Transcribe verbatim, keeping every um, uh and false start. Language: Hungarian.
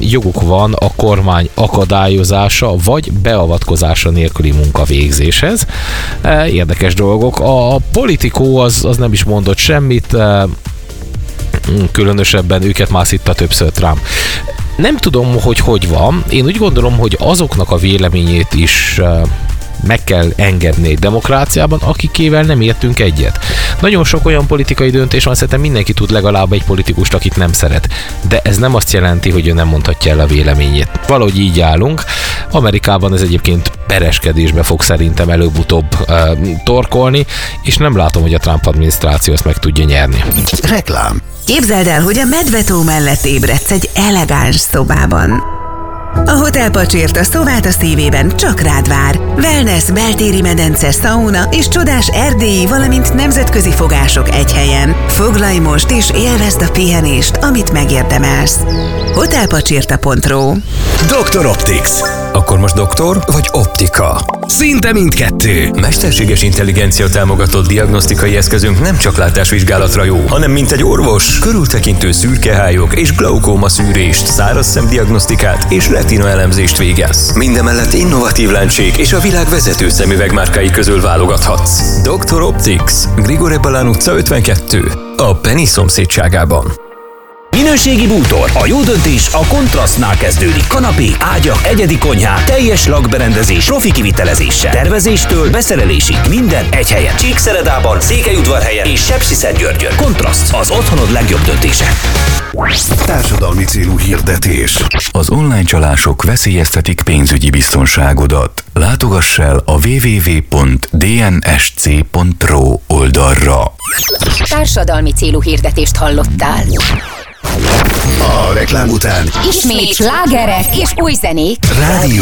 joguk van a kormány akadályozása vagy beavatkozása nélküli munkavégzéshez. Érdekes dolgok. A politikó az, az nem is mondott semmit, különösebben őket mászitta többször Trump. Nem tudom, hogy hogy van. Én úgy gondolom, hogy azoknak a véleményét is meg kell engedni egy demokráciában, akikével nem értünk egyet. Nagyon sok olyan politikai döntés van, szerintem mindenki tud legalább egy politikust, akit nem szeret. De ez nem azt jelenti, hogy ő nem mondhatja el a véleményét. Valahogy így állunk. Amerikában ez egyébként pereskedésbe fog szerintem előbb-utóbb uh, torkolni, és nem látom, hogy a Trump adminisztráció ezt meg tudja nyerni. Reklám. Képzeld el, hogy a Medvetó mellett ébredsz egy elegáns szobában. A Hotel Pacsért a szobát a szívében csak rád vár. Wellness, beltéri medence, szauna és csodás erdélyi, valamint nemzetközi fogások egy helyen. Foglalj most és élvezd a pihenést, amit megérdemelsz. hotelpacsirta pont ru. doktor Optics. Akkor most doktor vagy optika? Szinte mindkettő. Mesterséges intelligencia támogatott diagnosztikai eszközünk nem csak látásvizsgálatra jó, hanem mint egy orvos, körültekintő szürkehályok és glaukóma szűrést, száraz szemdiagnosztikát és retina elemzést végez. Mindemellett innovatív lencség és a világ vezető szemüvegmárkái közül válogathatsz. doktor Optics, Grigore Balán utca ötvenkettő, a Penny szomszédságában. Minőségi bútor. A jó döntés a Kontrasztnál kezdődik. Kanapék, ágyak, egyedi konyhák, teljes lakberendezés, profi kivitelezéssel. Tervezéstől beszerelésig minden egy helyen. Csíkszeredában, Székelyudvarhelyen és Sepsiszentgyörgyön. Kontraszt. Az otthonod legjobb döntése. Társadalmi célú hirdetés. Az online csalások veszélyeztetik pénzügyi biztonságodat. Látogass el a double-u double-u double-u pont d n s c pont r o oldalra. Társadalmi célú hirdetést hallottál. A reklám után Ismét slágerek és új zenék. Rádió